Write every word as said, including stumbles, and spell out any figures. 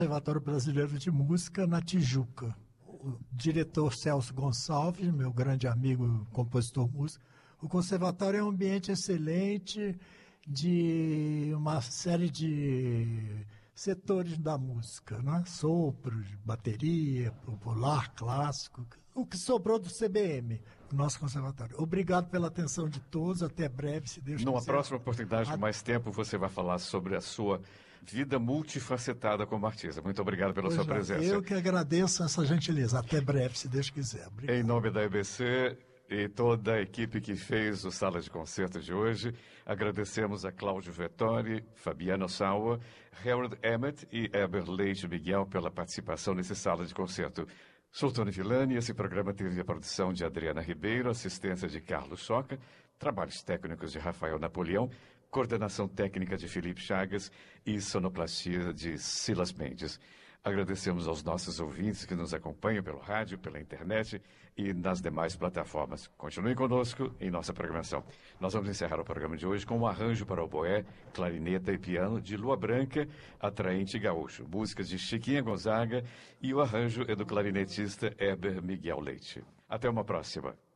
Conservatório Brasileiro de Música, na Tijuca. O diretor Celso Gonçalves, meu grande amigo, compositor músico. O conservatório é um ambiente excelente de uma série de setores da música, né? Sopros, bateria, popular, clássico, o que sobrou do C B M, o nosso conservatório. Obrigado pela atenção de todos, até breve, se Deus quiser. Numa próxima oportunidade, com mais tempo, você vai falar sobre a sua vida multifacetada como artista. Muito obrigado pela Pois sua já, presença. eu que agradeço essa gentileza. Até breve, se Deus quiser. Obrigado. Em nome da E B C e toda a equipe que fez o Sala de Concerto de hoje, agradecemos a Cláudio Vettori, Fabiano Sauer, Harold Emmett e Heber Leite Miguel pela participação nesse Sala de Concerto. Sou Tony Villani, esse programa teve a produção de Adriana Ribeiro, assistência de Carlos Soca, trabalhos técnicos de Rafael Napoleão, coordenação técnica de Felipe Chagas e sonoplastia de Silas Mendes. Agradecemos aos nossos ouvintes que nos acompanham pelo rádio, pela internet e nas demais plataformas. Continue conosco em nossa programação. Nós vamos encerrar o programa de hoje com um arranjo para oboé, clarineta e piano de Lua Branca, Atraente Gaúcho, músicas de Chiquinha Gonzaga, e o arranjo é do clarinetista Heber Miguel Leite. Até uma próxima.